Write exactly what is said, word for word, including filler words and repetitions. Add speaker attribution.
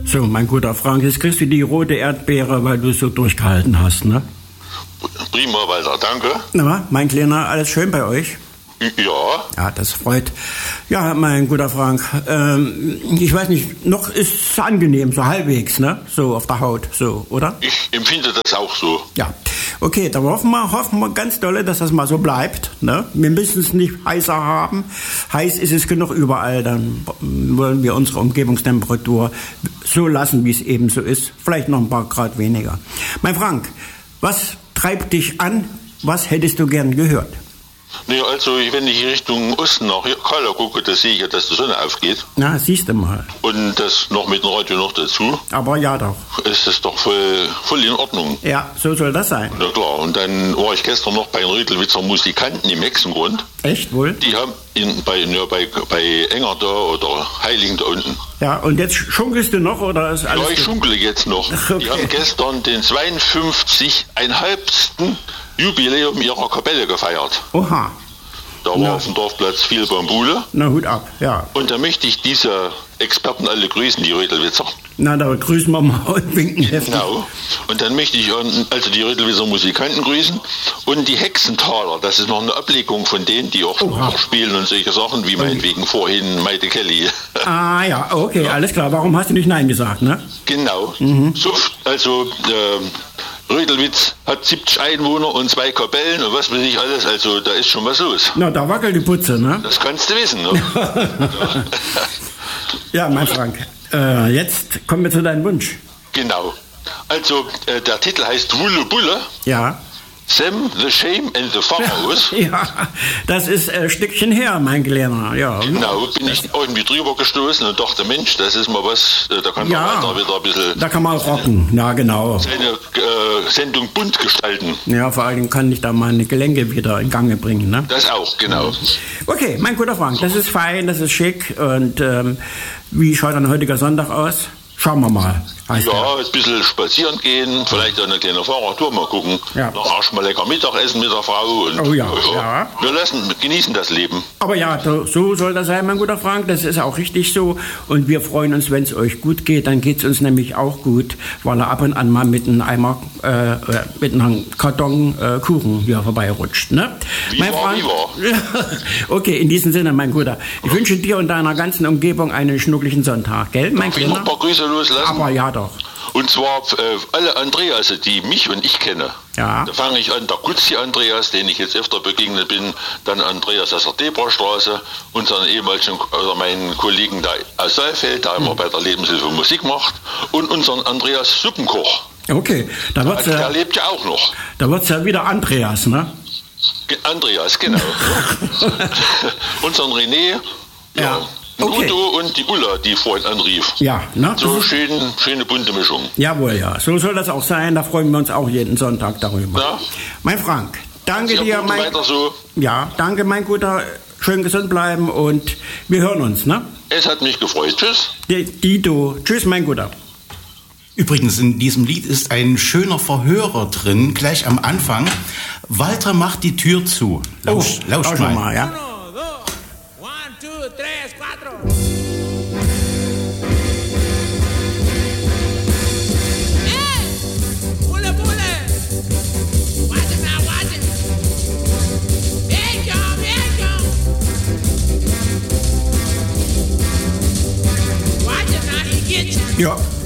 Speaker 1: So, mein guter Frank, jetzt kriegst du die rote Erdbeere, weil du so durchgehalten hast, ne?
Speaker 2: Prima, Walter, danke.
Speaker 1: Na, mein Kleiner, alles schön bei euch?
Speaker 2: Ja.
Speaker 1: Ja, das freut. Ja, mein guter Frank, ähm, ich weiß nicht, noch ist es angenehm, so halbwegs, ne? So auf der Haut, so, oder?
Speaker 2: Ich empfinde das auch so.
Speaker 1: Ja. Okay, dann hoffen wir, hoffen wir ganz dolle, dass das mal so bleibt, ne? Wir müssen es nicht heißer haben. Heiß ist es genug überall, dann wollen wir unsere Umgebungstemperatur so lassen, wie es eben so ist. Vielleicht noch ein paar Grad weniger. Mein Frank, was treibt dich an? Was hättest du gern gehört?
Speaker 2: Nee, also wenn ich Richtung Osten nach Kala gucke, da sehe ich ja, dass die Sonne aufgeht.
Speaker 1: Na, siehst du mal.
Speaker 2: Und das noch mit dem Radio noch dazu.
Speaker 1: Aber ja doch.
Speaker 2: Ist das doch voll, voll in Ordnung.
Speaker 1: Ja, so soll das sein.
Speaker 2: Na klar, und dann war ich gestern noch bei den Rödelwitzer Musikanten im Hexengrund.
Speaker 1: Echt wohl?
Speaker 2: Die haben in, bei, ja, bei, bei Enger da oder Heiligen da unten.
Speaker 1: Ja, und jetzt schunkelst du noch, oder ist alles...
Speaker 2: Ja, ich schunkele jetzt noch.
Speaker 1: Okay.
Speaker 2: Die haben gestern den zweiundfünfzigsten Jubiläum ihrer Kapelle gefeiert.
Speaker 1: Oha.
Speaker 2: Da war
Speaker 1: Na.
Speaker 2: auf dem Dorfplatz viel Bambule.
Speaker 1: Na, Hut ab, ja.
Speaker 2: Und da möchte ich diese Experten alle grüßen, die Rödelwitzer.
Speaker 1: Na, da grüßen wir mal und winken heftig.
Speaker 2: Genau. Und dann möchte ich also die Rödelwitzer Musikanten grüßen und die Hexenthaler. Das ist noch eine Ablegung von denen, die auch
Speaker 1: Oha.
Speaker 2: spielen und solche Sachen, wie meinetwegen vorhin Maite Kelly.
Speaker 1: Ah ja, okay, ja. Alles klar. Warum hast du nicht Nein gesagt, ne?
Speaker 2: Genau. Mhm. So, also ähm, Rödelwitz hat siebzig Einwohner und zwei Kapellen und was weiß ich alles. Also da ist schon was los.
Speaker 1: Na, da wackelt die Putze, ne?
Speaker 2: Das kannst du wissen, ne?
Speaker 1: Ja, mein Frank. Äh, jetzt kommen wir zu deinem Wunsch.
Speaker 2: Genau. Also äh, der Titel heißt Wulle Bulle.
Speaker 1: Ja.
Speaker 2: Sam, the Shame and the Pharaohs.
Speaker 1: Ja, das ist ein Stückchen her, mein Kleiner. Ja.
Speaker 2: Genau, bin ich irgendwie drüber gestoßen und dachte, Mensch, das ist mal was, äh, da kann man
Speaker 1: Ja.
Speaker 2: weiter wieder ein bisschen
Speaker 1: Da kann man rocken. Ja, genau.
Speaker 2: seine äh, Sendung bunt gestalten.
Speaker 1: Ja, vor allem kann ich da meine Gelenke wieder in Gange bringen, ne?
Speaker 2: Das auch, genau.
Speaker 1: Okay, mein guter Frank, das ist fein, das ist schick. Und ähm, wie schaut ein heutiger Sonntag aus? Schauen wir mal. Heißt
Speaker 2: Ja,
Speaker 1: der.
Speaker 2: ein bisschen spazieren gehen, vielleicht eine kleine Fahrradtour mal gucken.
Speaker 1: Ja.
Speaker 2: Nachher schon mal lecker Mittagessen mit der Frau. Und,
Speaker 1: Oh ja, ja.
Speaker 2: Wir lassen, genießen das Leben.
Speaker 1: Aber ja, so so soll das sein, mein guter Frank. Das ist auch richtig so. Und wir freuen uns, wenn es euch gut geht. Dann geht es uns nämlich auch gut, weil er ab und an mal mit einem Eimer, äh, äh, mit einem Karton äh, Kuchen hier vorbeirutscht. Ne?
Speaker 2: Wie
Speaker 1: mein
Speaker 2: war,
Speaker 1: Frank,
Speaker 2: wie war.
Speaker 1: Okay, in diesem Sinne, mein Guter. Ich wünsche dir und deiner ganzen Umgebung einen schnuckligen Sonntag, gell, mein
Speaker 2: Darf ich noch ein
Speaker 1: Kleiner?
Speaker 2: paar Grüße loslassen?
Speaker 1: Aber ja doch.
Speaker 2: Und zwar äh, alle Andreas, die mich und ich kenne.
Speaker 1: Ja.
Speaker 2: Da fange ich an, der Gutzi Andreas, den ich jetzt öfter begegnet bin, dann Andreas aus der Debrastraße, unseren ehemaligen, also meinen Kollegen da aus Saalfeld, der immer bei der Lebenshilfe Musik macht, und unseren Andreas Suppenkoch.
Speaker 1: Okay, da wird's
Speaker 2: Der
Speaker 1: ja,
Speaker 2: lebt ja auch noch.
Speaker 1: da wird's ja wieder Andreas, ne?
Speaker 2: Ge- Andreas, genau. Unseren René, ja.
Speaker 1: Ja. Okay.
Speaker 2: Udo und die Ulla, die vorhin anrief.
Speaker 1: Ja, ne? Das
Speaker 2: So
Speaker 1: ist-
Speaker 2: schön, schöne bunte Mischung.
Speaker 1: Jawohl, ja. So soll das auch sein. Da freuen wir uns auch jeden Sonntag darüber.
Speaker 2: Ja.
Speaker 1: Mein Frank, danke
Speaker 2: Ja,
Speaker 1: dir,
Speaker 2: gut,
Speaker 1: mein...
Speaker 2: weiter so.
Speaker 1: Ja, danke, mein Guter. Schön gesund bleiben und wir hören uns, ne?
Speaker 2: Es hat mich gefreut. Tschüss.
Speaker 1: Die- Dito. Tschüss, mein Guter.
Speaker 3: Übrigens, in diesem Lied ist ein schöner Verhörer drin, gleich am Anfang. Walter macht die Tür zu. Lausch,
Speaker 1: oh,
Speaker 3: lauscht
Speaker 1: lausch
Speaker 3: mal.
Speaker 1: mal, ja?
Speaker 4: Uno, dos, one, two, tres, cuatro. ¡Eh! ¡Pule, pule! Watch it now, watch it. Here it come, here it come. Watch it now, he gets you.
Speaker 1: Ja.